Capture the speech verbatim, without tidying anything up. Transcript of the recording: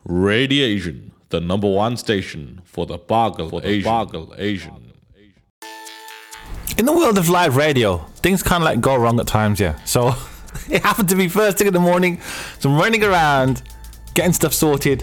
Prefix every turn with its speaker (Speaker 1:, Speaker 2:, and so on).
Speaker 1: Radiation, the number one station for the Bargle for the Asian. Bargle Asian.
Speaker 2: In the world of live radio, things kind of like go wrong at times, yeah. So it happened to be first thing in the morning, so I'm running around, getting stuff sorted,